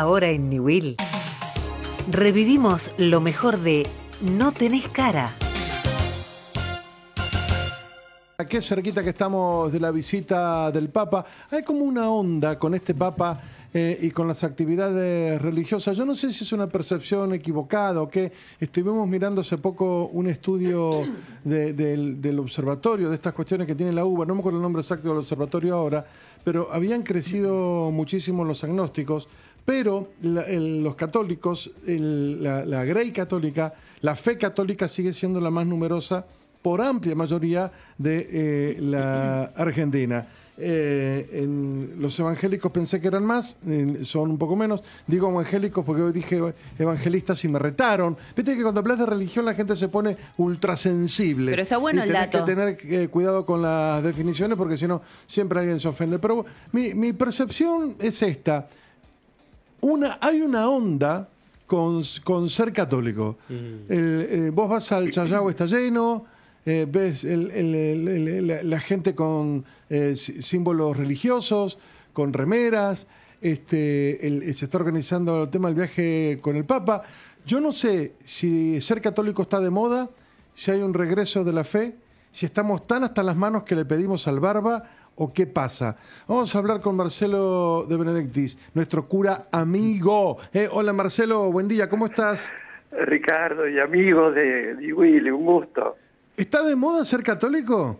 Ahora en Newell revivimos lo mejor de No tenés cara. Aquí cerquita que estamos de la visita del Papa, hay como una onda con este Papa y con las actividades religiosas. Yo no sé si es una percepción equivocada o qué. Estuvimos mirando hace poco un estudio del observatorio, de estas cuestiones que tiene la UBA, no me acuerdo el nombre exacto del observatorio ahora, pero habían crecido muchísimo los agnósticos, pero los católicos, la Grey católica, la fe católica sigue siendo la más numerosa por amplia mayoría de la Argentina. Los evangélicos pensé que eran más, son un poco menos. Digo evangélicos porque hoy dije evangelistas y me retaron. Viste que cuando hablas de religión la gente se pone ultrasensible. Pero está bueno el dato. Tenés que tener cuidado con las definiciones porque si no siempre alguien se ofende. Pero mi percepción es esta. Hay una onda con ser católico. Vos vas al Chayao, está lleno. Ves la gente con símbolos religiosos, con remeras, se está organizando el tema del viaje con el Papa. Yo no sé si ser católico está de moda, si hay un regreso de la fe, si estamos tan hasta las manos que le pedimos al Barba o qué pasa. Vamos a hablar con Marcelo de Benedictis, nuestro cura amigo. Hola Marcelo, buen día, ¿cómo estás? Ricardo y amigo de Willy, un gusto. ¿Está de moda ser católico?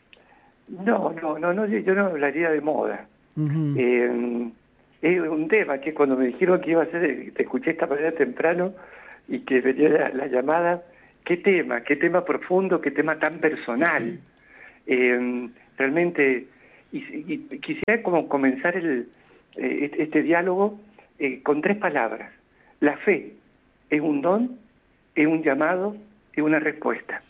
No, yo no hablaría de moda. Uh-huh. Es un tema que cuando me dijeron que iba a ser, te escuché esta mañana temprano y que venía la llamada, qué tema profundo, qué tema tan personal. Realmente, y quisiera como comenzar este diálogo con 3 palabras. La fe es un don, es un llamado, es una respuesta.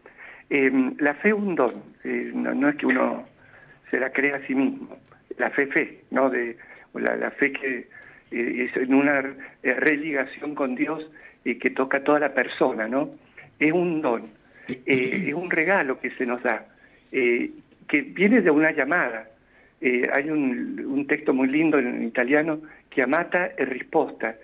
La fe es un don, no es que uno se la crea a sí mismo. La fe, ¿no? La fe que es en una religación con Dios que toca a toda la persona, ¿no? Es un don, es un regalo que se nos da, que viene de una llamada. Hay un texto muy lindo en italiano, chiamata e risposta.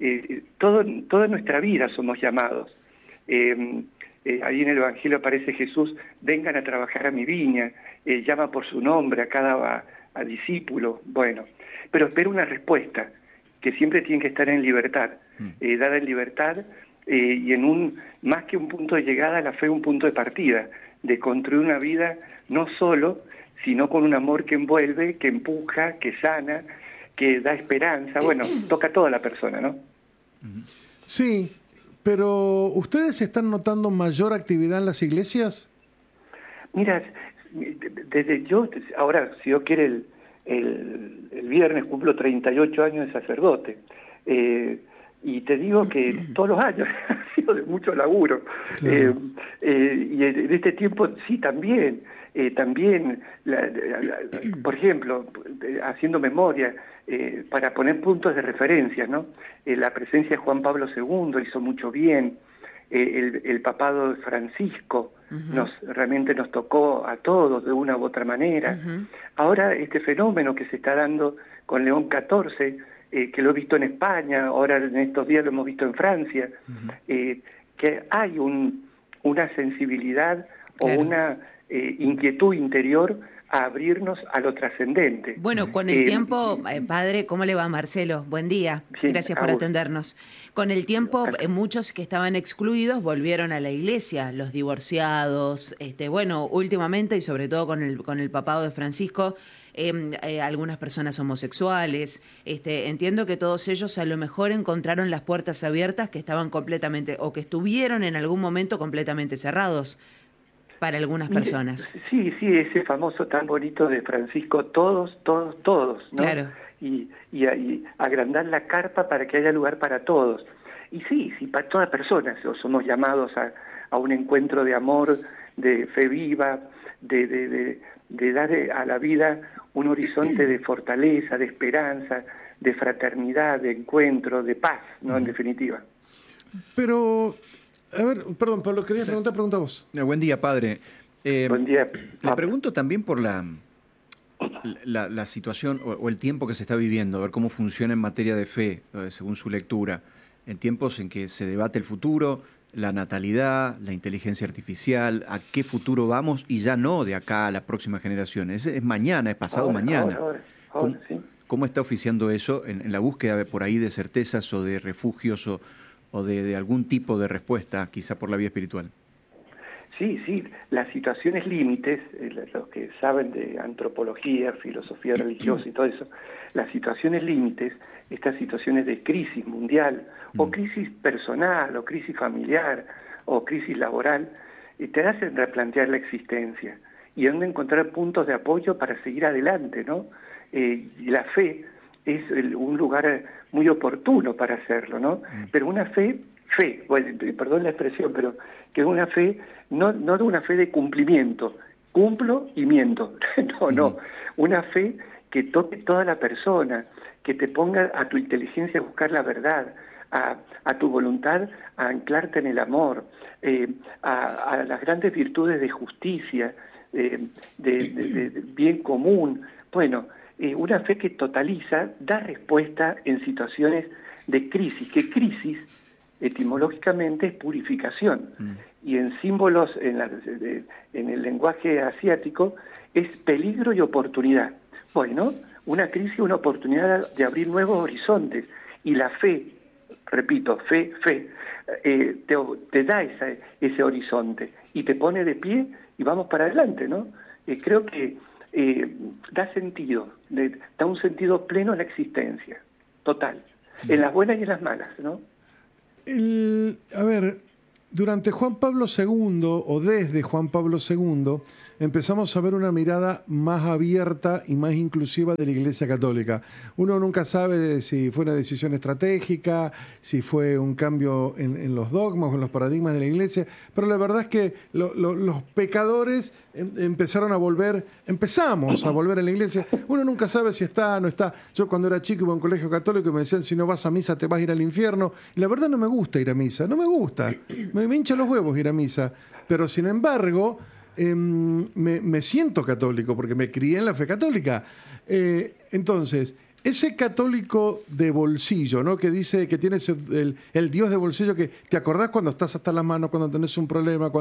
Toda nuestra vida somos llamados. Ahí en el Evangelio aparece Jesús, vengan a trabajar a mi viña, llama por su nombre a cada discípulo, bueno, pero espera una respuesta, que siempre tiene que estar en libertad, dada en libertad, y más que un punto de llegada, la fe es un punto de partida, de construir una vida no solo, sino con un amor que envuelve, que empuja, que sana, que da esperanza, bueno, toca a toda la persona, ¿no? Sí. Pero, ¿ustedes están notando mayor actividad en las iglesias? Mira, ahora, si Dios quiere, el viernes cumplo 38 años de sacerdote. Y te digo que todos los años ha sido de mucho laburo. Claro. Y en este tiempo, sí, también. Por ejemplo, haciendo memoria, para poner puntos de referencia, ¿no? La presencia de Juan Pablo II hizo mucho bien, el papado de Francisco realmente nos tocó a todos de una u otra manera. Ahora este fenómeno que se está dando con León XIV, que lo he visto en España, ahora en estos días lo hemos visto en Francia, que hay una sensibilidad o una inquietud interior a abrirnos a lo trascendente. Bueno, con el tiempo, padre, ¿cómo le va, Marcelo? Buen día, sí, gracias por atendernos. Con el tiempo, muchos que estaban excluidos volvieron a la iglesia, los divorciados, bueno, últimamente y sobre todo con el papado de Francisco, algunas personas homosexuales. Entiendo que todos ellos a lo mejor encontraron las puertas abiertas que estaban completamente, o que estuvieron en algún momento completamente cerrados para algunas personas. Sí, ese famoso tan bonito de Francisco, todos, ¿no? Claro. Y agrandar la carpa para que haya lugar para todos. Y sí, para todas personas somos llamados a un encuentro de amor, de fe viva, de dar a la vida un horizonte de fortaleza, de esperanza, de fraternidad, de encuentro, de paz, ¿no? En definitiva. Pero, a ver, perdón, Pablo, querías pregunta vos. Buen día, padre. Buen día, Le pregunto también por la la situación o el tiempo que se está viviendo, a ver cómo funciona en materia de fe, según su lectura, en tiempos en que se debate el futuro, la natalidad, la inteligencia artificial, a qué futuro vamos y ya no de acá a la próxima generación. Es mañana, es pasado mañana. Ahora, sí. ¿Cómo está oficiando eso en la búsqueda por ahí de certezas o de refugios o de algún tipo de respuesta, quizá por la vía espiritual? Sí, las situaciones límites, los que saben de antropología, filosofía religiosa y todo eso, las situaciones límites, estas situaciones de crisis mundial, o crisis personal, o crisis familiar, o crisis laboral, te hacen replantear la existencia y donde encontrar puntos de apoyo para seguir adelante, ¿no? Y la fe es un lugar muy oportuno para hacerlo, ¿no? Pero una fe, bueno, perdón la expresión, pero que es una fe, no de una fe de cumplimiento, cumplo y miento, no, una fe que toque toda la persona, que te ponga a tu inteligencia a buscar la verdad, a tu voluntad a anclarte en el amor, a las grandes virtudes de justicia, de bien común. Bueno, una fe que totaliza, da respuesta en situaciones de crisis, que crisis etimológicamente es purificación, y en símbolos, en el lenguaje asiático, es peligro y oportunidad. Bueno, una crisis es una oportunidad de abrir nuevos horizontes, y la fe, repito, fe, te da ese horizonte, y te pone de pie, y vamos para adelante, ¿no? Creo que da sentido, da un sentido pleno a la existencia, total, en las buenas y en las malas, ¿no? A ver, durante Juan Pablo II, o desde Juan Pablo II, empezamos a ver una mirada más abierta y más inclusiva de la Iglesia Católica. Uno nunca sabe si fue una decisión estratégica, si fue un cambio en los dogmas o en los paradigmas de la Iglesia, pero la verdad es que los pecadores empezamos a volver a la Iglesia. Uno nunca sabe si está o no está. Yo cuando era chico iba a un colegio católico y me decían, si no vas a misa te vas a ir al infierno. Y la verdad no me gusta ir a misa, no me gusta. Me hincha los huevos ir a misa. Pero sin embargo, me siento católico porque me crié en la fe católica. Entonces, ese católico de bolsillo, ¿no? Que dice que tienes el Dios de bolsillo, que te acordás cuando estás hasta las manos, cuando tenés un problema,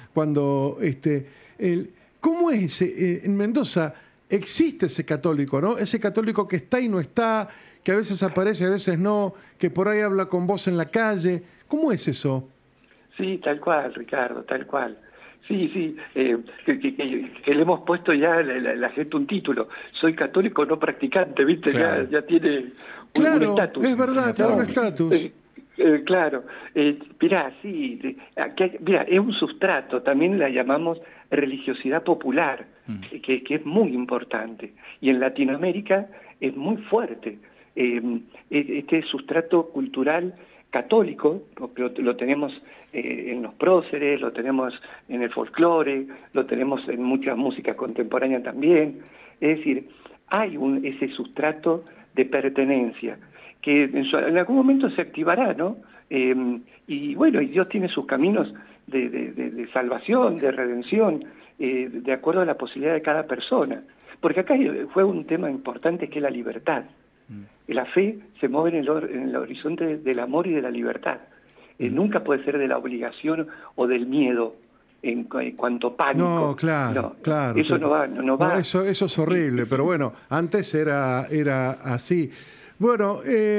¿cómo es en Mendoza? Existe ese católico, ¿no? Ese católico que está y no está, que a veces aparece, a veces no, que por ahí habla con vos en la calle. ¿Cómo es eso? Sí, tal cual, Ricardo, tal cual. Sí, que le hemos puesto ya a la gente un título. Soy católico no practicante, ¿viste? Claro. Ya tiene un estatus. Es verdad, tiene un estatus. Claro. Mirá, es un sustrato, también la llamamos religiosidad popular, que es muy importante. Y en Latinoamérica es muy fuerte. Este sustrato cultural católico, lo tenemos en los próceres, lo tenemos en el folclore, lo tenemos en mucha música contemporánea también. Es decir, hay ese sustrato de pertenencia que en algún momento se activará, ¿no? Y bueno, y Dios tiene sus caminos de salvación, de redención, de acuerdo a la posibilidad de cada persona. Porque acá fue un tema importante, que es la libertad. La fe se mueve en el horizonte del amor y de la libertad. Nunca puede ser de la obligación o del miedo en cuanto pánico. No, claro. Eso no va. No, eso es horrible, pero bueno, antes era así. Bueno,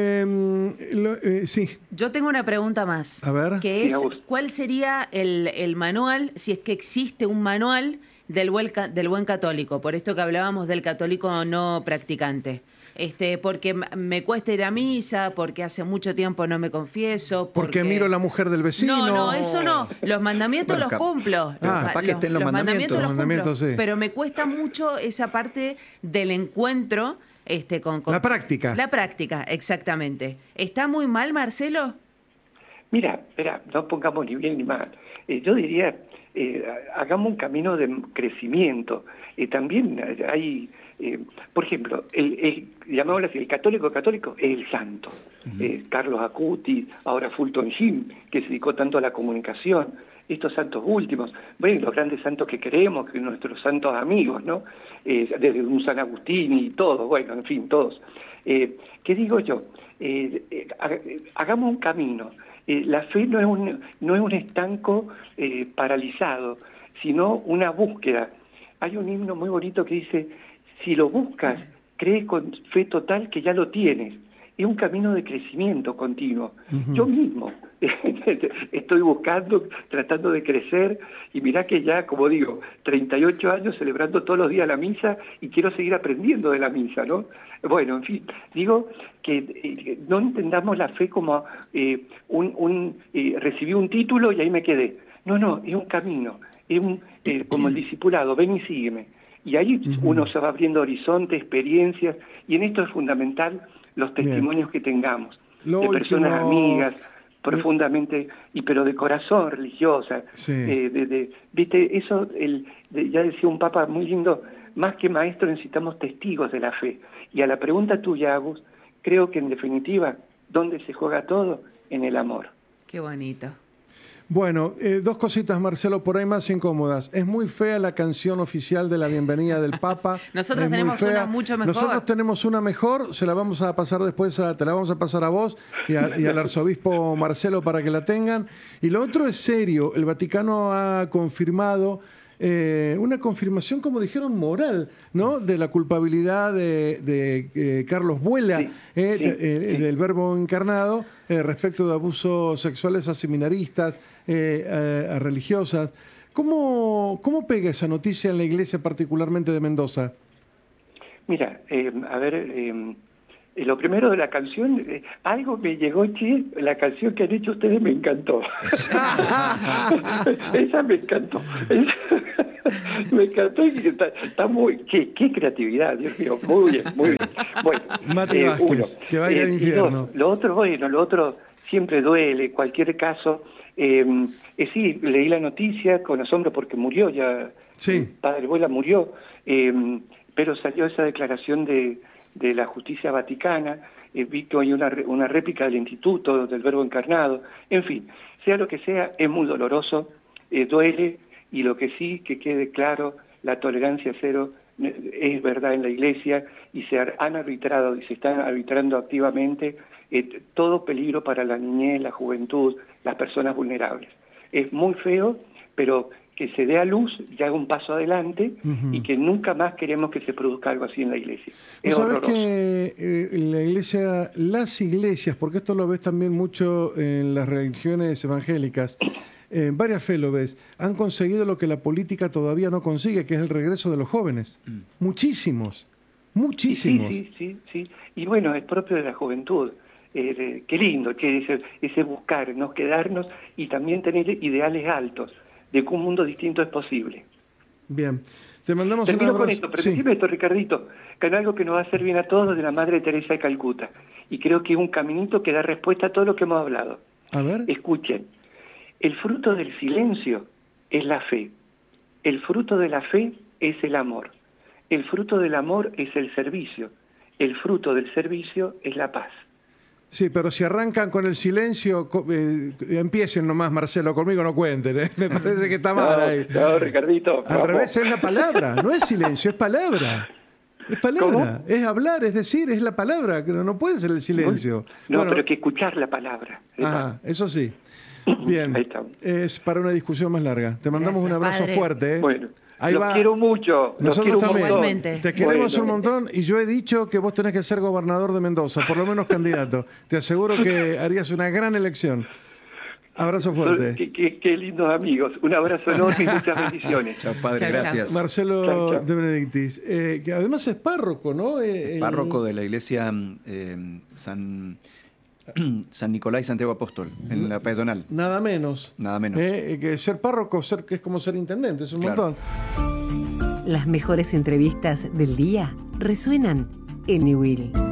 sí. Yo tengo una pregunta más. A ver. Que es, ¿cuál sería el manual, si es que existe un manual del buen católico? Por esto que hablábamos del católico no practicante. Porque me cuesta ir a misa, porque hace mucho tiempo no me confieso. Porque miro a la mujer del vecino. No, eso no. Los mandamientos los cumplo. Capaz que estén los mandamientos. Los mandamientos, sí. Pero me cuesta mucho esa parte del encuentro con la práctica. La práctica, exactamente. ¿Está muy mal, Marcelo? Mira, espera, no pongamos ni bien ni mal. Yo diría, hagamos un camino de crecimiento. También hay... por ejemplo, llamémoslo así, el católico es el santo. Carlos Acuti, ahora Fulton Sheen, que se dedicó tanto a la comunicación. estos santos últimos, bueno, los grandes santos que queremos, que nuestros santos amigos, ¿no? Desde un San Agustín y todo, bueno, en fin, todos. ¿Qué digo yo? Hagamos un camino. La fe no es un estanco paralizado, sino una búsqueda. Hay un himno muy bonito que dice, si lo buscas, cree con fe total que ya lo tienes. Es un camino de crecimiento continuo. Uh-huh. Yo mismo estoy buscando, tratando de crecer, y mirá que ya, como digo, 38 años celebrando todos los días la misa y quiero seguir aprendiendo de la misa, ¿no? Bueno, en fin, digo que no entendamos la fe como recibí un título y ahí me quedé. No, es un camino, es como el discipulado, ven y sígueme. Y ahí uno se va abriendo horizontes, experiencias, y en esto es fundamental los testimonios que tengamos, de personas amigas, profundamente, pero de corazón religiosa. Sí. ¿Viste? Eso, ya decía un papa muy lindo, más que maestros necesitamos testigos de la fe. Y a la pregunta tuya, Agus, creo que en definitiva, ¿dónde se juega todo? En el amor. Qué bonito. Bueno, dos cositas, Marcelo, por ahí más incómodas. Es muy fea la canción oficial de la bienvenida del Papa. Nosotros tenemos una mucho mejor. Nosotros tenemos una mejor, se la vamos a pasar después, te la vamos a pasar a vos y al arzobispo Marcelo para que la tengan. Y lo otro es serio, el Vaticano ha confirmado una confirmación, como dijeron, moral, ¿no? De la culpabilidad de Carlos Vuela, del Verbo encarnado, respecto de abusos sexuales a seminaristas, a religiosas. ¿Cómo pega esa noticia en la iglesia, particularmente de Mendoza? Mira, lo primero de la canción, algo me llegó, la canción que han hecho ustedes me encantó. Esa me encantó. Me encantó y está muy... Qué creatividad, Dios mío, muy bien, muy bien. Bueno, Mati Vázquez, que vaya al infierno. Lo otro siempre duele, cualquier caso. Sí, leí la noticia con asombro porque murió ya, sí. Padre Vuela murió, pero salió esa declaración de la justicia vaticana, vi que hay una réplica del Instituto del Verbo Encarnado, en fin, sea lo que sea, es muy doloroso, duele, y lo que sí, que quede claro, la tolerancia cero es verdad en la Iglesia, y se han arbitrado, y se están arbitrando activamente todo peligro para la niñez, la juventud, las personas vulnerables. Es muy feo, pero que se dé a luz y haga un paso adelante, y que nunca más queremos que se produzca algo así en la iglesia. Es horroroso. ¿Sabes que la iglesia, las iglesias, porque esto lo ves también mucho en las religiones evangélicas, en varias fe lo ves, han conseguido lo que la política todavía no consigue, que es el regreso de los jóvenes? Muchísimos. Sí. Y bueno, es propio de la juventud. Qué lindo, que ese buscar, no quedarnos, y también tener ideales altos, de que un mundo distinto es posible. Bien, te mandamos un abrazo. Con esto, pero decime esto, Ricardito, que es algo que nos va a hacer bien a todos, de la Madre Teresa de Calcuta, y creo que es un caminito que da respuesta a todo lo que hemos hablado. A ver. Escuchen, el fruto del silencio es la fe, el fruto de la fe es el amor, el fruto del amor es el servicio, el fruto del servicio es la paz. Sí, pero si arrancan con el silencio, empiecen nomás, Marcelo, conmigo no cuenten, ¿eh? Me parece que está mal ahí. No, Ricardito. Al revés, es la palabra, no es silencio, es palabra. Es palabra, ¿cómo? Es hablar, es decir, es la palabra, que no puede ser el silencio. No, bueno, pero hay que escuchar la palabra. Eso sí. Bien, es para una discusión más larga. Te mandamos un abrazo fuerte. Bueno. Los quiero mucho. Nosotros también. Te queremos un montón, y yo he dicho que vos tenés que ser gobernador de Mendoza, por lo menos candidato. Te aseguro que harías una gran elección. Abrazo fuerte. Qué lindos amigos. Un abrazo enorme y muchas bendiciones. Chao, padre. Gracias. Marcelo de Benedictis, que además es párroco, ¿no? Párroco de la iglesia San Nicolás y Santiago Apóstol, en la peatonal. Nada menos. Que ser párroco, que es como ser intendente, es un montón. Las mejores entrevistas del día resuenan en Newell.